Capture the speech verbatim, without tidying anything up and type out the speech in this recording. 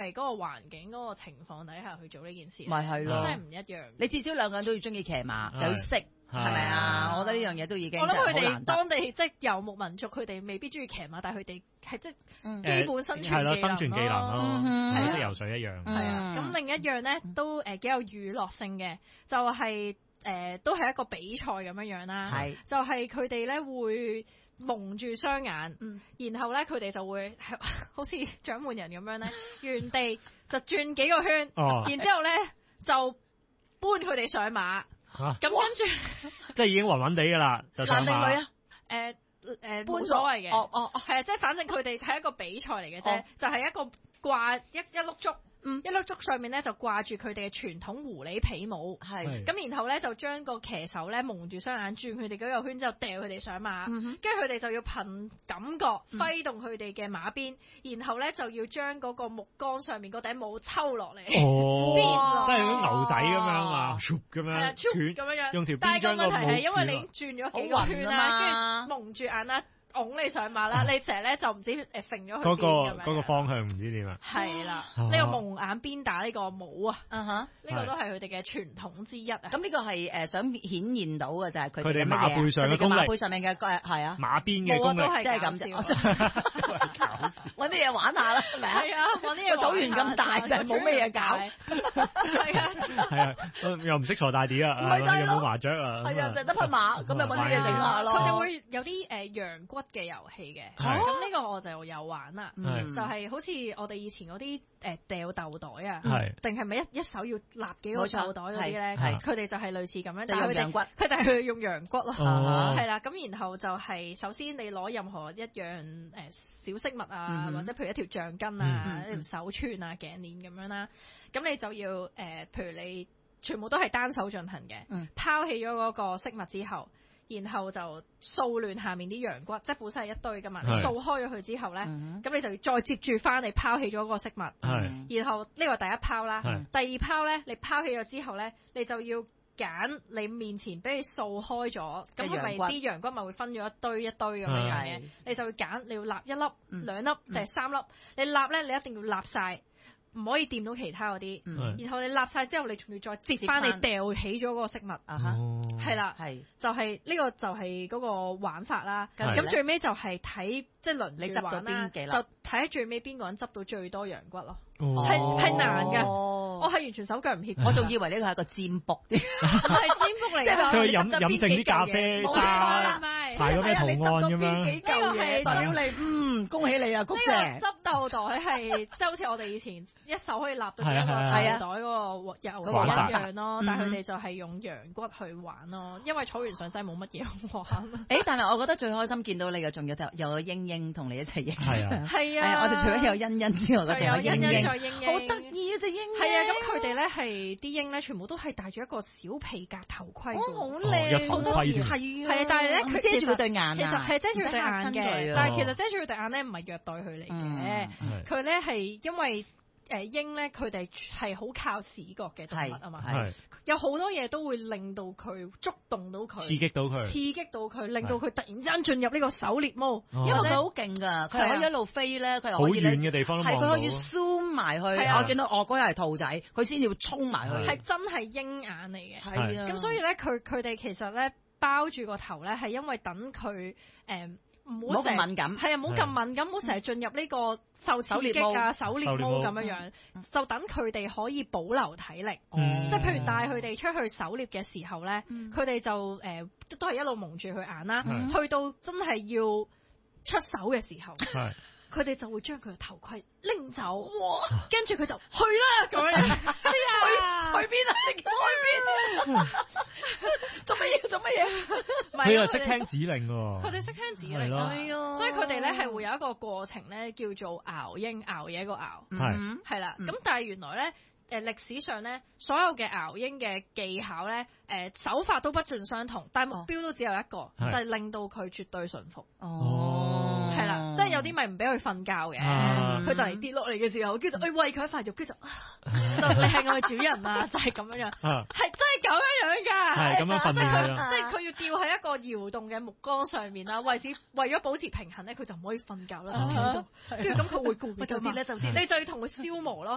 嗰個環境嗰個情況底下去做呢件事， 咪係咯， 真係唔一樣。 你至少兩個人都要中意騎馬，就要識。係咪啊？我覺得呢樣嘢都已經我諗佢哋難當地即係遊牧民族，佢哋未必中意騎馬，但係佢哋係即係基本生存技能咯， 生存技能咯，係識游水一樣。 係啊，咁另一樣咧都誒幾有娛樂性嘅，就係誒都係一個比賽咁樣樣啦。係，就係佢哋咧會蒙住雙眼，然後咧佢哋就會好似掌門人咁樣咧，原地就轉幾個圈，然之後咧就搬佢哋上馬。咁跟住， 即係已經暈暈地噶啦，就上馬。男定女啊？誒誒，冇所謂嘅。 哦哦， 係啊，即係反正佢哋係一個比賽嚟嘅啫，就係一個掛一一碌竹。嗯，一碌竹上面咧就掛住佢哋嘅傳統狐狸皮帽，係咁然後咧就將個騎手咧蒙住雙眼轉佢哋嗰個圈之後掉佢哋上馬，跟住佢哋就要憑感覺揮動佢哋嘅馬鞭，然後咧就要將嗰個木桿上面嗰頂帽抽落嚟， 哦，即係嗰牛仔咁樣啊，咁樣，係啊， 咁樣樣， 用條但係個問題係因為你轉咗幾個圈啦，跟住蒙住眼啦。拱你上馬啦！你成日咧就唔知誒揈咗佢邊咁樣。嗰個嗰個方向唔知點啊。 係啦，呢個蒙眼鞭打呢個帽啊，啊哈，呢個都係佢哋嘅傳統之一啊。 咁呢個係誒想顯現到嘅就係佢哋馬背上嘅功力， 馬背上面嘅誒係啊， 馬鞭嘅功力， 即係咁啫。搞笑，揾啲嘢玩下啦，係咪啊？ 係啊，揾啲嘢。個草原咁大，但係冇咩嘢搞。 係啊， 係啊，又唔識鋤大 D 啊，又冇麻雀啊， 係啊，淨得匹馬，咁咪揾啲嘢整下咯。 佢哋會有啲誒羊骨嘅遊戲嘅，咁呢個我就有玩啦，就係好似我哋以前嗰啲誒掉豆袋啊，定係咪一一手要立幾個豆袋嗰啲咧？佢哋就係類似咁樣， 就用羊骨， 佢哋係用羊骨咯，係啦。咁然後就係首先你攞任何一樣誒小飾物啊，或者譬如一條橡筋啊、一條手串啊、頸鏈咁樣啦，咁你就要誒，譬如你全部都係單手進行嘅，拋棄咗嗰個飾物之後。然後就掃亂下面啲羊骨，即係本身係一堆噶嘛，你掃開咗佢之後咧，咁、嗯、你就要再接住翻你拋棄咗個飾物，嗯、然後呢個第一拋啦，是第二拋咧你拋棄咗之後咧，你就要揀你面前俾你掃開咗，咁係咪啲羊骨咪會分咗一堆一堆咁樣嘅？是你就要揀你要立一粒、嗯、兩粒定係三粒，你立咧你一定要立晒。唔可以掂到其他嗰啲，嗯、然後你立晒之後，你仲要再接翻你掉起咗嗰個飾物，啊哈，係啦，係就係呢個就係嗰個玩法啦。咁最尾就係睇即係輪你執到邊幾粒，就睇最尾邊個人執到最多羊骨咯。係係難㗎，我係完全手腳唔協調， 我仲以為呢個係一個占卜啲， 唔係占卜嚟嘅， 即係佢飲飲剩啲咖啡渣，排咗咩圖案咁樣。 呢個係屌你，嗯，恭喜你啊，谷姐。 呢個執豆袋係即係好似我哋以前一手可以立到一個豆袋嗰個遊戲一樣咯，但係佢哋就係用羊骨去玩咯，因為草原上真係冇乜嘢玩。 誒，但係我覺得最開心見到你嘅仲有有個英英同你一齊影相， 係啊， 我哋除咗有欣欣之外，嗰隻有英英。 好得意啊隻鷹！係啊，咁佢哋咧係啲鷹咧，全部都係戴住一個小皮革頭盔。 哦，好靚， 好得意， 係啊，但係咧佢遮住佢對眼啊，其實係遮住佢對眼嘅，但係其實遮住佢對眼咧唔係虐待佢嚟嘅，佢咧係因為。誒鷹咧，佢哋係好靠視覺嘅動物啊嘛，係有好多嘢都會令到佢觸動到佢， 刺激到佢， 刺激到佢，令到佢突然之間進入呢個狩獵模式， 因為佢好勁㗎，佢可以一路飛咧，佢又可以好遠嘅地方都望到， 係佢可以 zoom 埋去，我見到我嗰日係兔仔，佢先要衝埋去， 係真係鷹眼嚟嘅， 係啊， 咁所以咧，佢佢哋其實咧包住個頭咧，係因為等佢誒。唔好成敏感， 係啊，唔好咁敏感，唔好成日進入呢個受刺激啊、狩獵模咁樣樣，就等佢哋可以保留體力。即係譬如帶佢哋出去狩獵嘅時候咧，佢哋就誒都係一路蒙住佢眼啦，去到真係要出手嘅時候，佢哋就會將佢嘅頭盔拎走，跟住佢就去啦咁樣。哎呀， 去邊啊？你去邊？做乜嘢？做乜嘢？ 佢又識聽指令喎。 佢哋識聽指令，係啊，所以佢哋咧係會有一個過程咧，叫做熬鷹，熬嘢個熬，係係啦。咁但係原來咧。誒歷史上咧，所有嘅熬鷹嘅技巧咧，誒手法都不盡相同，但係目標都只有一個，就係令到佢絕對順服。哦，係啦，即係有啲咪唔俾佢瞓覺嘅，佢就嚟跌落嚟嘅時候，跟住誒餵佢一塊肉，跟住就就你係我嘅主人啊，就係咁樣樣，係真係咁樣樣㗎， 係咁樣訓練佢， 即係佢要吊喺一個搖動嘅木杆上面啦，為咗為咗保持平衡咧，佢就唔可以瞓覺啦，就喺度，跟住咁佢會攰，就跌咧就跌，你就要同佢消磨咯，